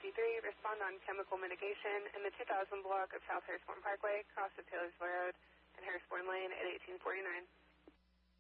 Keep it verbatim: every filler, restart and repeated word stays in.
fifty-three, respond on chemical mitigation in the two thousand block of South Harrisburg Parkway, cross of Taylorsville Road and Harrisburg Lane at eighteen forty-nine.